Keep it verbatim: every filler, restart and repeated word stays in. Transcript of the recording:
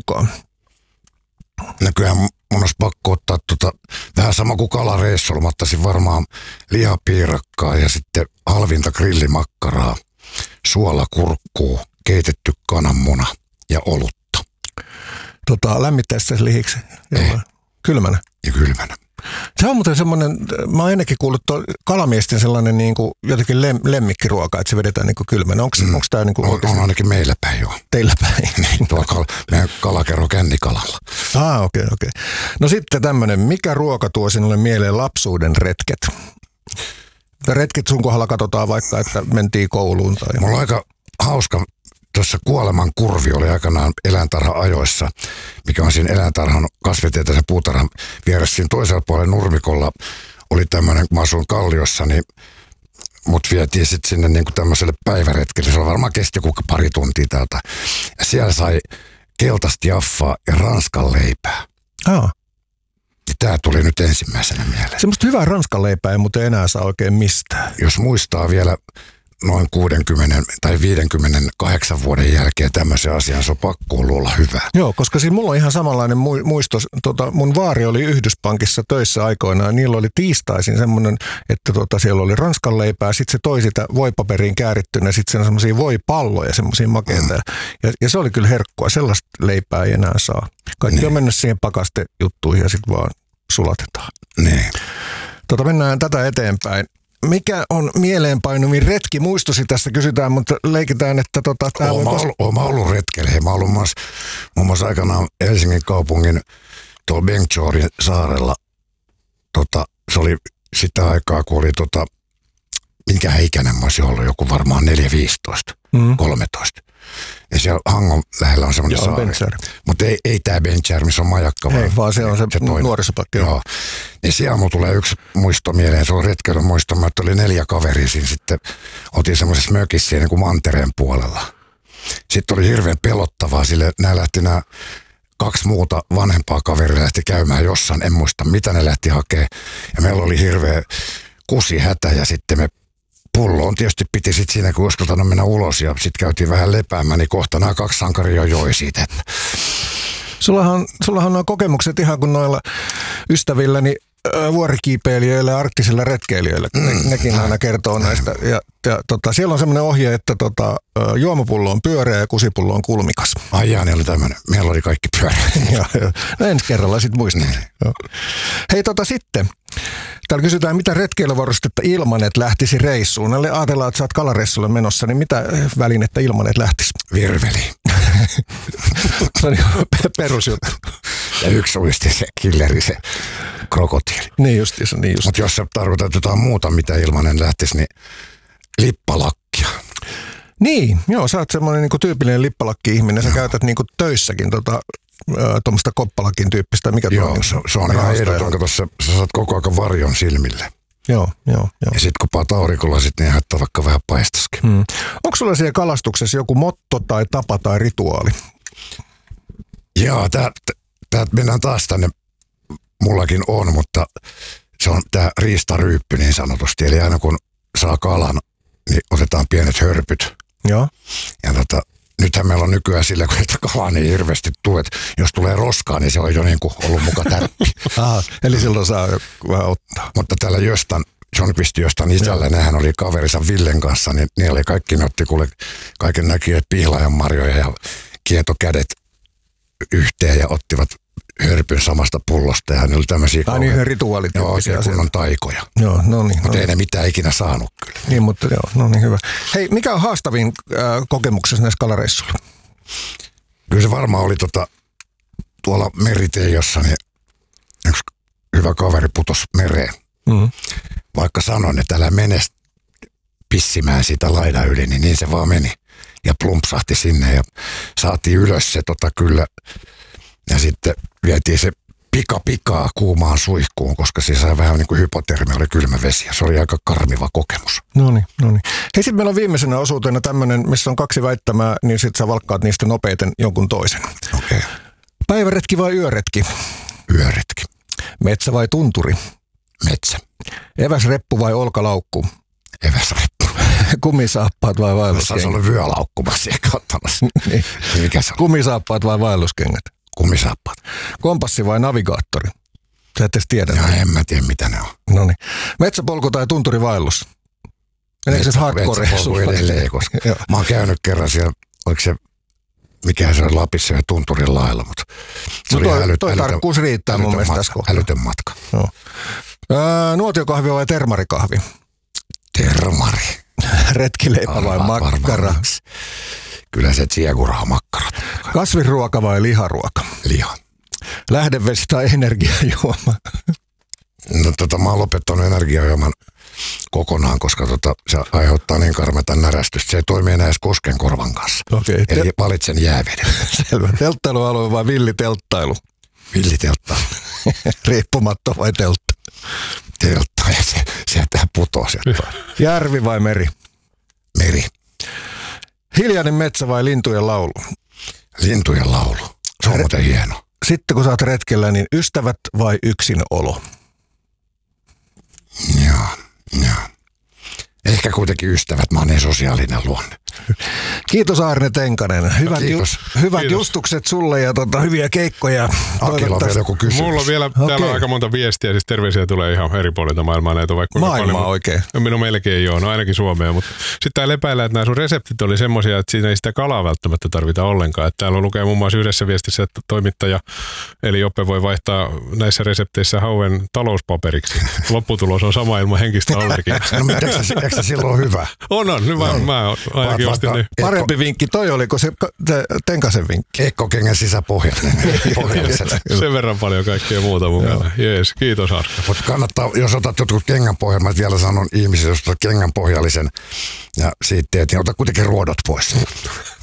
mukaan? No kyllähän mun olisi pakko ottaa tota, vähän sama kuin kalareissulla. Mä ottaisin varmaan lihapiirakkaa ja sitten halvinta grillimakkaraa, suolakurkkuu, keitetty kananmuna ja olutta. Tota, lämmittäessä lihiksi? Ei. Kylmänä? Ja kylmänä. Se on muuten semmoinen, mä oon ennenkin kuullut tuo kalamiesten sellainen niin kuin jotenkin lem, lemmikkiruoka, että se vedetään niin kuin kylmänä. Onko mm. tämä niin kuin on, on ainakin meillä päin joo. Teillä päin? Niin, tuolla kal, meidän kalakerro Kännikalalla. Ah, okei, okay, okei. Okay. No sitten tämmöinen, mikä ruoka tuo sinulle mieleen lapsuuden retket? Retket sun kohdalla katsotaan vaikka, että mentiin kouluun tai... Mulla on aika hauska, tuossa Kuoleman kurvi oli aikanaan eläintarha-ajoissa, mikä on siinä eläintarhan kasvitieteellisen puutarhan vieressä. Siinä toisella puolella nurmikolla oli tämmöinen, kun mä asuin Kalliossa, niin mut vietiin sitten sinne niinku tämmöiselle päiväretkelle. Se varmaan kesti joku pari tuntia täältä. Ja siellä sai keltaista jaffaa ja ranskan leipää. Ah. Ja tää tuli nyt ensimmäisenä mieleen. Semmoista hyvää ranskan leipää ei muuten enää saa oikein mistään. Jos muistaa vielä noin kuudenkymmenen tai viidenkymmenenkahdeksan vuoden jälkeen tämmöisen asian, se on pakko olla hyvä. Joo, koska siinä mulla on ihan samanlainen muisto. Tota, mun vaari oli Yhdyspankissa töissä aikoinaan. Niillä oli tiistaisin semmoinen, että tota, siellä oli ranskan leipää, sitten se toi sitä voipaperiin käärittynä, sitten siinä semmoisia voipalloja, semmoisia makeita. Mm. Ja, ja se oli kyllä herkkua, sellaista leipää ei enää saa. Kaikki niin on mennyt siihen pakastejuttuihin ja sitten vaan sulatetaan. Niin. Tota, mennään tätä eteenpäin. Mikä on mieleenpainuvin retki? Muistosi tässä kysytään, mutta leikitään, että... Tota, Oon mä, ollut, oon mä ollut retkellä. Mä ollut muun muassa, muun muassa aikanaan Helsingin kaupungin tuolla Bengtjorin saarella. Tota, se oli sitä aikaa, kun oli tota, minkä ikäinen mä olisin ollut, joku varmaan neljä viisitoista, mm. kolmetoista. Ja siellä Hangon lähellä on semmoinen saari. Mutta ei, ei tämä Bengtjär, missä on majakka. Ei, vaan se on se, se nuorisopakki. Joo. Niin siellä mulla tulee yksi muisto mieleen. Se on retkeilyn muisto. Mä oli neljä kaveria siinä sitten. Oltiin semmoisessa mökissä niin kuin mantereen puolella. Sitten oli hirveän pelottavaa, sille nämä lähti nämä kaksi muuta vanhempaa kaveria lähti käymään jossain. En muista, mitä ne lähti hakemaan. Ja meillä oli hirveä kusihätä ja sitten me pulloon tietysti piti sitten siinä, kun uskaltanut mennä ulos ja sitten käytiin vähän lepäämään, niin kohta nämä kaksi sankaria joi siitä. Että. Sullahan, sullahan on kokemukset ihan kuin noilla ystävilläni vuorikiipeilijöillä ja arktisilla retkeilijöillä. Ne, mm. Nekin aina kertoo näistä. Ja, ja, tota, siellä on semmoinen ohje, että tota, juomapullo on pyöreä ja kusipullo on kulmikas. Ai jaa, ne oli tämmöinen. Meillä oli kaikki pyöreät. No ensi kerralla sitten muistat. Mm. Hei tota sitten. Täällä kysytään, mitä retkeilyvarustetta Ilmanet lähtisi reissuun. Näille ajatellaan, että sä oot kalareissulle menossa, niin mitä välinettä Ilmanet lähtisi? Virveli. Se on perusjuttu. Ja yksi uisti se killeri, se krokotiili. Niin justiinsa, niin just. Mutta jos sä tarkoitat jotain muuta, mitä Ilmanen lähtisi, niin lippalakkia. Niin, joo, sä oot semmoinen niinku tyypillinen lippalakki-ihminen. Sä käytät niinku töissäkin tota... tuommoista koppalakin tyyppistä. Mikä joo, tuo, se, se on ihan ehdoton, kato, sä, sä saat koko ajan varjon silmille. Joo, joo, joo. Ja sit kun paat aurinkolasit, niin haittaa vaikka vähän paistaskin. Hmm. Onko sulla siellä kalastuksessa joku motto tai tapa tai rituaali? Joo, tää, tää mennään taas tänne, mullakin on, mutta se on tää riistaryyppy niin sanotusti. Eli aina kun saa kalan, niin otetaan pienet hörpyt. Joo. Ja tota, nythän meillä on nykyään sillä, kun että kalaa niin hirveästi tulee, että jos tulee roskaa, niin se on jo niin kuin ollut muka tärppi. Aha, eli silloin saa vähän ottaa. Mutta täällä Jostan, John pisti Jostan isällä, nehän oli kaverissa Villen kanssa, niin ne oli kaikki, ne otti kuule kaiken näkijät pihlajan marjoja ja kietokädet yhteen ja ottivat hörpyn samasta pullosta ja ne oli tämmöisiä kauhean. Ai niin, rituaalit. Joo, se kun on taikoja. Joo, no niin. Mutta no ei ne mitään ikinä saanut kyllä. Niin, mutta joo, no niin hyvä. Hei, mikä on haastavin äh, kokemuksessa näissä kalareissuilla? Kyllä se varmaan oli tota, tuolla Meriteijossa, niin yksi hyvä kaveri putosi mereen. Mm. Vaikka sanoin, että älä mene pissimään sitä laidan yli, niin niin se vaan meni. Ja plumpsahti sinne ja saatiin ylös se tota kyllä. Ja sitten vietiin se pika pikaa kuumaan suihkuun, koska se sai vähän niin kuin hypotermia, oli kylmä vesi. Ja se oli aika karmiva kokemus. No niin, no niin. Hei, sitten meillä on viimeisenä osuutena tämmöinen, missä on kaksi väittämää, niin sitten sä valkkaat niistä nopeiten jonkun toisen. Okei. Okay. Päiväretki vai yöretki? Yöretki. Metsä vai tunturi? Metsä. Eväsreppu vai olkalaukku? Eväsreppu. Kumisaappaat vai vaelluskengät? Se on vyölaukku, mä siihen kattamassa. Niin. Mikä se on? Kumisaappaat vai vaelluskengät? Kumisaappaat. Kompassi vai navigaattori? Sä et edes tiedä. Ja en mä tiedä, mitä ne on. Noniin. Metsäpolku tai tunturivaellus? Meneekö se hardcore? Metsäpolku edelleen, koska mä oon käynyt kerran siellä, oliko se, mikä se on Lapissa ja Tunturin lailla, mutta se no oli toi, älyt, toi älytön, tarkkuus riittää mun mielestä tässä kohtaa. Älytön matka. No. Öö, nuotiokahvi vai termarikahvi? Termari. Retkileipä vai Arvaat makkara? varmaan. Kyllä se tsiekuraha makkarat. Kasviruoka vai liharuoka? Liha. Lähdevesi tai energiajuoma? No tota, mä oon lopettanut energiajuoman kokonaan, koska tota, se aiheuttaa niin karmeita närästystä. Se ei toimi enää edes koskenkorvan kanssa. Okei. Eli Te- valitsen jääveden. Selvä. Telttailualue vai villitelttailu? Villiteltta. Riippumatto vai teltta? Teltta ja se, sieltä putoo sieltä. Järvi vai meri? Meri. Hiljainen metsä vai lintujen laulu? Lintujen laulu. Se on muuten hieno. Sitten kun sä oot retkellä, niin ystävät vai yksinolo? Joo, joo. Ehkä kuitenkin ystävät, mä oon niin sosiaalinen luonne. Kiitos Aarne Tenkanen. Hyvät, Kiitos. Ju- hyvät Kiitos. justukset sulle ja tota, hyviä keikkoja. Akilla on vielä joku kysymys. Mulla on vielä Okei. täällä on aika monta viestiä, siis terveisiä tulee ihan eri puolilta maailmaa näitä vaikka Maailmaa oikein. No melkein joo, no ainakin Suomea, mutta sitten tää lepäillä, että nämä sun reseptit oli semmoisia, että siinä ei sitä kalaa välttämättä tarvita ollenkaan. Että täällä lukee muun muassa yhdessä viestissä, että toimittaja eli Joppe voi vaihtaa näissä resepteissä hauen talouspaperiksi. Lopputulos on sama ilman henkistä allergiaa. No mutta eikö se, eikö se silloin hyvä? On, on, hyvä. No. Mä ainakin Vaat- ostin vaat- ne. Parempi vinkki toi oliko se ka- te- Tenkasen vinkki? Ekkokengän sisäpohjainen. Pohjalliset. Sen verran paljon kaikkea muuta mukana. Jees, kiitos Arska. Mutta kannattaa, jos otat jotkut kengänpohjelmat, vielä sanon ihmisille, jos otat kengänpohjallisen ja siitä teet, niin ota kuitenkin ruodot pois.